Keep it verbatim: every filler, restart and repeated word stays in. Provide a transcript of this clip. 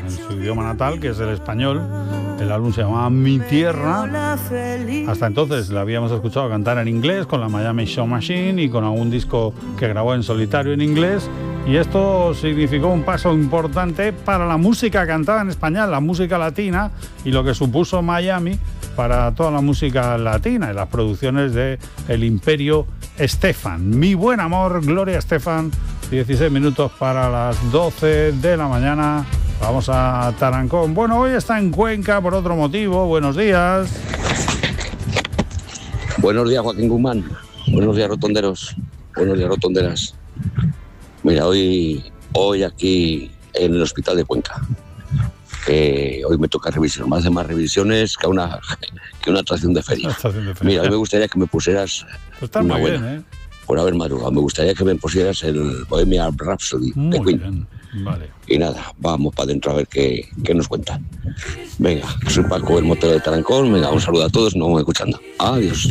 en su idioma natal, que es el español. El álbum se llamaba Mi Tierra. Hasta entonces la habíamos escuchado cantar en inglés con la Miami Sound Machine y con algún disco que grabó en solitario en inglés. Y esto significó un paso importante para la música cantada en español, la música latina, y lo que supuso Miami para toda la música latina y las producciones de El Imperio Estefan. Mi buen amor, Gloria Estefan, dieciséis minutos para las doce de la mañana. Vamos a Tarancón. Bueno, hoy está en Cuenca por otro motivo. Buenos días. Buenos días, Joaquín Guzmán. Buenos días, rotonderos. Buenos días, rotonderas. Mira, hoy, hoy aquí en el hospital de Cuenca. Que hoy me toca revisión. Me hace más revisiones que una, que una atracción de feria. Atracción de feria. Mira, hoy me gustaría que me pusieras pues está una muy buena. Bien, ¿eh? Por haber madrugado. Me gustaría que me pusieras el Bohemian Rhapsody muy de Queen. Bien. Vale. Y nada, vamos para adentro a ver qué, qué nos cuentan. Venga, soy Paco, el motero de Tarancón. Venga, un saludo a todos, nos vamos escuchando. Adiós.